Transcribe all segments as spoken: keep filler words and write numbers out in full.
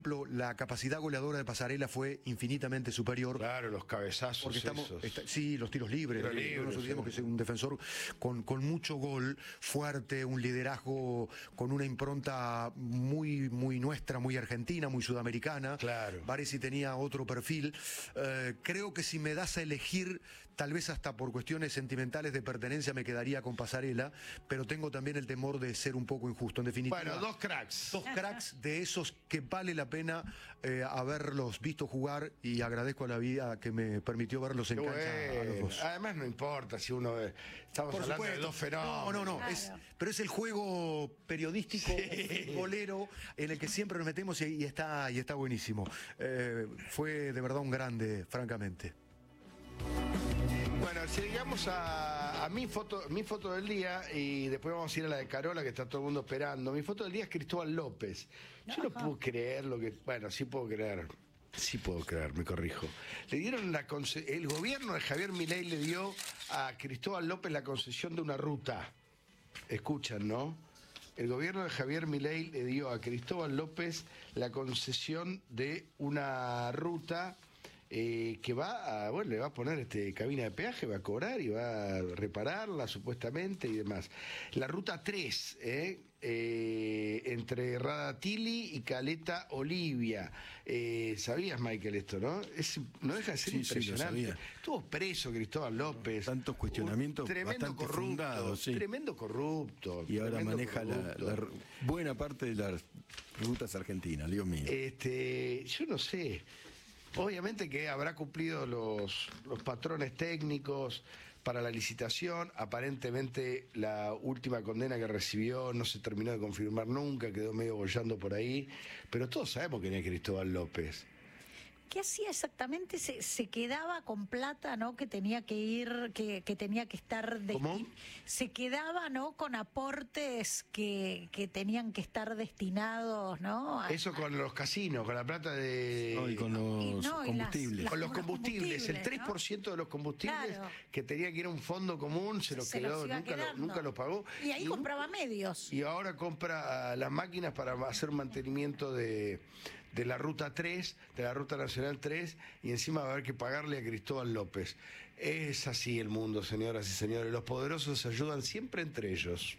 la capacidad goleadora de Pasarela fue infinitamente superior. Claro, los cabezazos porque estamos, esos. Está, sí, los tiros libres. Tiro no libre, nos olvidemos sí. que es un defensor con, con mucho gol, fuerte, un liderazgo con una impronta muy, muy nuestra, muy argentina, muy sudamericana. Claro. Baresi tenía otro perfil. Eh, creo que si me das a elegir, tal vez hasta por cuestiones sentimentales de pertenencia me quedaría con Pasarela, pero tengo también el temor de ser un poco injusto. En definitiva, Bueno, dos cracks. Dos cracks de esos que vale la pena eh, haberlos visto jugar, y agradezco a la vida que me permitió verlos en Qué cancha bueno. a los dos. Además no importa si uno... eh, Estamos Por hablando supuesto. de dos fenómenos. No, no, no. Claro. Es, pero es el juego periodístico, Sí. futbolero, en el que siempre nos metemos y, y está, y está buenísimo. Eh, fue de verdad un grande, francamente. Bueno, si llegamos a, a mi foto mi foto del día, y después vamos a ir a la de Carola, que está todo el mundo esperando. Mi foto del día es Cristóbal López. Yo no puedo creer lo que... Bueno, sí puedo creer. Sí puedo creer, me corrijo. Le dieron la conce- el gobierno de Javier Milei le dio a Cristóbal López la concesión de una ruta. Escuchan, ¿no? El gobierno de Javier Milei le dio a Cristóbal López la concesión de una ruta eh, que va a, bueno, le va a poner este cabina de peaje, va a cobrar y va a repararla supuestamente y demás. La ruta tres, ¿eh? Eh, entre Radatili y Caleta Olivia. Eh, ¿Sabías, Michael, esto, no? Es, no deja de ser Sí, sí, lo impresionante. sabía. Estuvo preso Cristóbal López. Tantos cuestionamientos Un tremendo bastante corrupto. fundados, sí. Tremendo corrupto. Y ahora tremendo maneja la, corrupto. la r- buena parte de las rutas argentinas, Dios mío. Este, yo no sé. Obviamente que habrá cumplido los, los patrones técnicos para la licitación. Aparentemente la última condena que recibió no se terminó de confirmar nunca, quedó medio bollando por ahí. Pero todos sabemos quién es Cristóbal López. ¿Qué hacía exactamente? Se, se quedaba con plata, ¿no? Que tenía que ir, que, que tenía que estar... desti- ¿Cómo? Se quedaba, ¿no? Con aportes que, que tenían que estar destinados, ¿no? A- Eso con los casinos, con la plata de... No, y con los Y no, y las- combustibles. las- Con los Los combustibles, el combustibles, tres por ciento de los combustibles Claro. que tenía que ir a un fondo común, se lo se quedó, los iba nunca lo, quedando. nunca lo pagó. Y ahí Y- compraba medios. Y ahora compra ah, las máquinas para hacer mantenimiento de, de la Ruta tres, de la Ruta Nacional tres, y encima va a haber que pagarle a Cristóbal López. Es así el mundo, señoras y señores. Los poderosos se ayudan siempre entre ellos.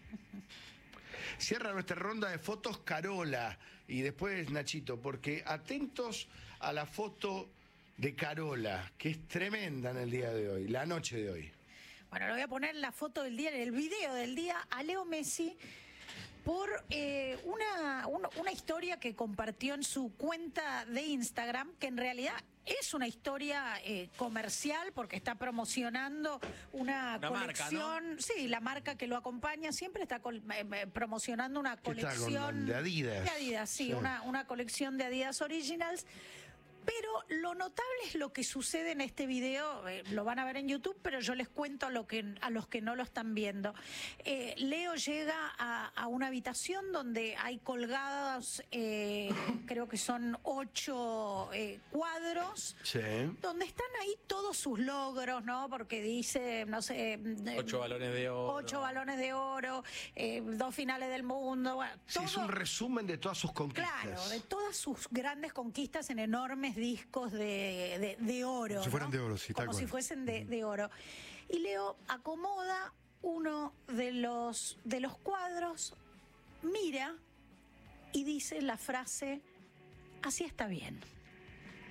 Cierra nuestra ronda de fotos Carola, y después Nachito, porque atentos a la foto de Carola, que es tremenda en el día de hoy, la noche de hoy. Bueno, le voy a poner la foto del día, en el video del día, a Leo Messi por eh, una, una, una historia que compartió en su cuenta de Instagram, que en realidad es una historia eh, comercial, porque está promocionando una, Una marca, colección. Sí, la marca que lo acompaña siempre está col- eh, eh, promocionando una ¿Qué está, con- colección de Adidas? De Adidas, sí, Sí. Una, una colección de Adidas Originals. Pero lo notable es lo que sucede en este video, eh, lo van a ver en YouTube, pero yo les cuento a, lo que, a los que no lo están viendo. Eh, Leo llega a, a una habitación donde hay colgados, eh, creo que son ocho eh, cuadros, Sí. donde están ahí todos sus logros, ¿no? Porque dice, no sé... eh, Ocho balones de oro. Ocho balones de oro, eh, dos finales del mundo, bueno, Sí, es todo- un resumen de todas sus conquistas. Claro, de todas sus grandes conquistas en enormes discos de, de, de oro. Como si fueran ¿no? de oro, sí, tal Como si cual. fuesen de, de oro. Y Leo acomoda uno de los, de los cuadros, mira y dice la frase, así está bien.